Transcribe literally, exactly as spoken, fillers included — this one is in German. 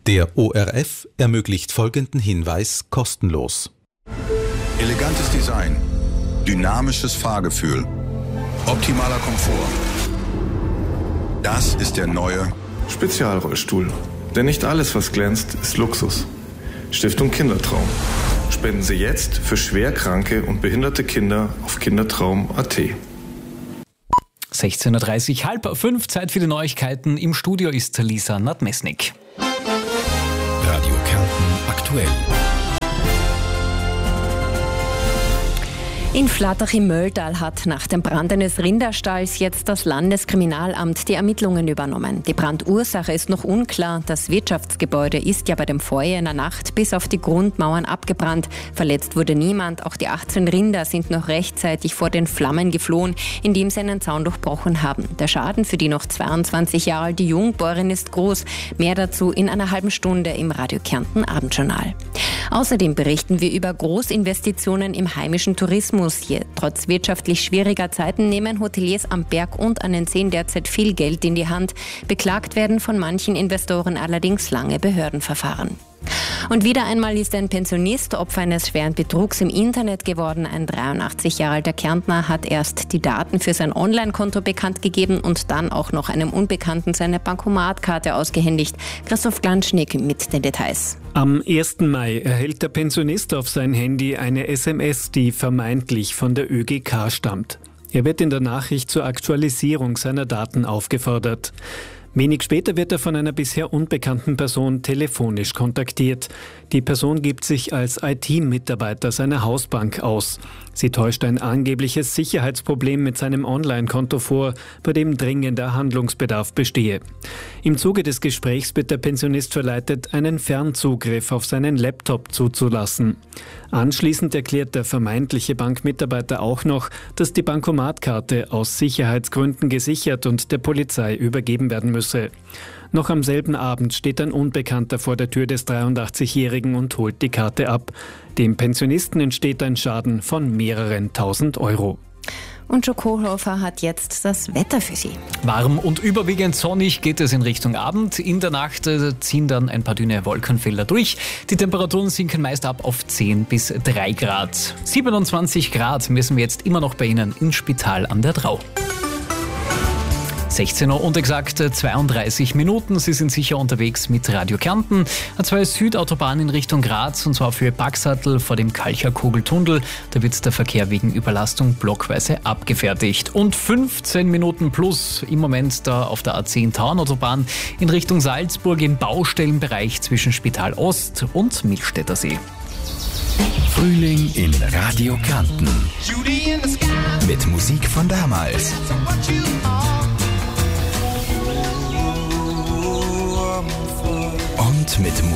Der O R F ermöglicht folgenden Hinweis kostenlos. Elegantes Design, dynamisches Fahrgefühl, optimaler Komfort. Das ist der neue Spezialrollstuhl. Denn nicht alles, was glänzt, ist Luxus. Stiftung Kindertraum. Spenden Sie jetzt für schwerkranke und behinderte Kinder auf kindertraum punkt a t. sechzehn Uhr dreißig, halb fünf, Zeit für die Neuigkeiten. Im Studio ist Lisa Nadmesnik. Radio Kärnten aktuell. In Flattach im Mölltal hat nach dem Brand eines Rinderstalls jetzt das Landeskriminalamt die Ermittlungen übernommen. Die Brandursache ist noch unklar. Das Wirtschaftsgebäude ist ja bei dem Feuer in der Nacht bis auf die Grundmauern abgebrannt. Verletzt wurde niemand. Auch die achtzehn Rinder sind noch rechtzeitig vor den Flammen geflohen, indem sie einen Zaun durchbrochen haben. Der Schaden für die noch zweiundzwanzig Jahre alte Jungbäuerin ist groß. Mehr dazu in einer halben Stunde im Radio Kärnten Abendjournal. Außerdem berichten wir über Großinvestitionen im heimischen Tourismus. Hier, trotz wirtschaftlich schwieriger Zeiten, nehmen Hoteliers am Berg und an den Seen derzeit viel Geld in die Hand. Beklagt werden von manchen Investoren allerdings lange Behördenverfahren. Und wieder einmal ist ein Pensionist Opfer eines schweren Betrugs im Internet geworden. Ein dreiundachtzig Jahre alter Kärntner hat erst die Daten für sein Online-Konto bekannt gegeben und dann auch noch einem Unbekannten seine Bankomatkarte ausgehändigt. Christoph Glanschnick mit den Details. Am ersten Mai erhält der Pensionist auf sein Handy eine S M S, die vermeintlich von der Ö G K stammt. Er wird in der Nachricht zur Aktualisierung seiner Daten aufgefordert. Wenig später wird er von einer bisher unbekannten Person telefonisch kontaktiert. Die Person gibt sich als I T-Mitarbeiter seiner Hausbank aus. Sie täuscht ein angebliches Sicherheitsproblem mit seinem Online-Konto vor, bei dem dringender Handlungsbedarf bestehe. Im Zuge des Gesprächs wird der Pensionist verleitet, einen Fernzugriff auf seinen Laptop zuzulassen. Anschließend erklärt der vermeintliche Bankmitarbeiter auch noch, dass die Bankomatkarte aus Sicherheitsgründen gesichert und der Polizei übergeben werden müsse. Noch am selben Abend steht ein Unbekannter vor der Tür des dreiundachtzigjährigen und holt die Karte ab. Dem Pensionisten entsteht ein Schaden von mehreren tausend Euro. Und Jo Kohlhofer hat jetzt das Wetter für Sie. Warm und überwiegend sonnig geht es in Richtung Abend. In der Nacht äh, ziehen dann ein paar dünne Wolkenfelder durch. Die Temperaturen sinken meist ab auf zehn bis drei Grad. siebenundzwanzig Grad messen wir jetzt immer noch bei Ihnen im Spital an der Drau. sechzehn Uhr und exakt zweiunddreißig Minuten. Sie sind sicher unterwegs mit Radio Kärnten. A zwei Südautobahn in Richtung Graz, und zwar für Baxattel vor dem Kalcherkugeltunnel. Da wird der Verkehr wegen Überlastung blockweise abgefertigt. Und fünfzehn Minuten plus im Moment da auf der A zehn Tauernautobahn in Richtung Salzburg im Baustellenbereich zwischen Spital Ost und Milstädter See. Frühling in Radio Kärnten. Mit Musik von damals. Und mit